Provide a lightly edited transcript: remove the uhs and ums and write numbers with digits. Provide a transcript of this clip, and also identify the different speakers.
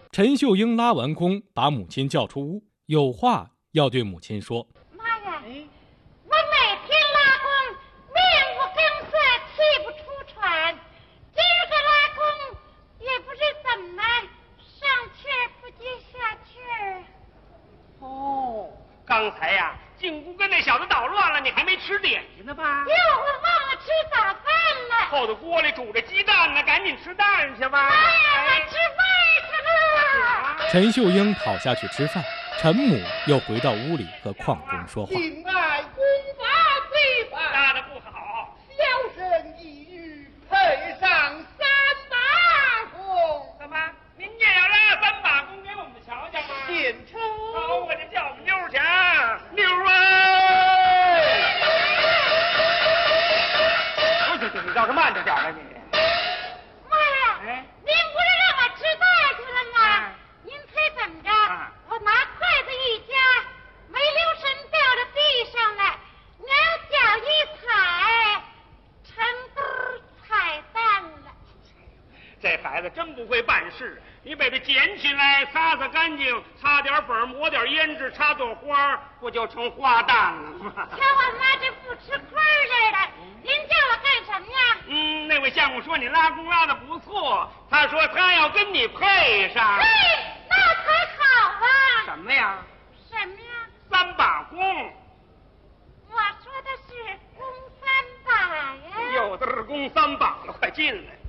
Speaker 1: 陈秀英拉完弓，把母亲叫出屋，有话要对母亲说。
Speaker 2: 妈呀，我每天拉弓，面无更色，气不出喘。今儿个拉弓，也不知怎么上气儿不接下气儿。
Speaker 3: 哦，刚才呀，进屋跟那小子捣乱了，你还没吃点心呢吧？
Speaker 2: 哟，我忘了吃早饭了。
Speaker 3: 后头锅里煮着鸡蛋呢，赶紧吃蛋去吧。
Speaker 2: 妈呀，我吃饭去了。
Speaker 1: 陈秀英跑下去吃饭，陈母又回到屋里和矿工说话。
Speaker 4: 敬爱功法最法，
Speaker 3: 拉的不好，
Speaker 4: 小生一语配上3把弓。
Speaker 3: 怎么？您也要拉3把弓给我们瞧瞧吗？
Speaker 4: 献丑。
Speaker 3: 好，我就叫我们妞儿去啊，妞儿啊！你倒是慢着点啊你。
Speaker 2: 妈呀，您不是让我吃饭去了吗？您猜怎么着？我拿筷子一夹，没留神掉到地上了，娘脚一踩，成堆彩蛋了。
Speaker 3: 这孩子真不会办事，你把它捡起来，擦擦干净，擦点粉，抹点胭脂，插朵花，不就成花旦了吗？
Speaker 2: 瞧我妈这不吃亏似的，您叫我干什么呀？
Speaker 3: 那位相公说你拉弓拉的不错，他说他要跟你配上。
Speaker 2: 嘿，那才好啊！
Speaker 3: 什么呀
Speaker 2: 什么呀
Speaker 3: ？3把弓。
Speaker 2: 我说的是弓3把呀。
Speaker 3: 有的是弓3把了，快进来。